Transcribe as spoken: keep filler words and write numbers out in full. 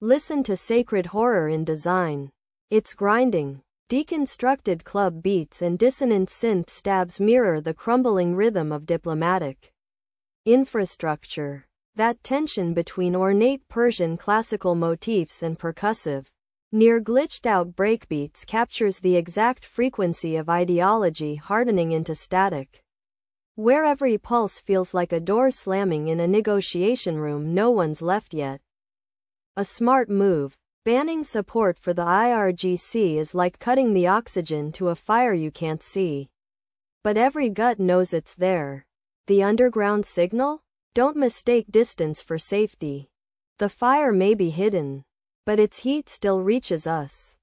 Listen to sacred horror in design. Its grinding, deconstructed club beats and dissonant synth stabs mirror the crumbling rhythm of diplomatic infrastructure. That tension between ornate Persian classical motifs and percussive, near glitched out breakbeats captures the exact frequency of ideology hardening into static, where every pulse feels like a door slamming in a negotiation room no one's left yet. A smart move. Banning support for the I R G C is like cutting the oxygen to a fire you can't see, but every gut knows it's there. The underground signal? Don't mistake distance for safety. The fire may be hidden, but its heat still reaches us.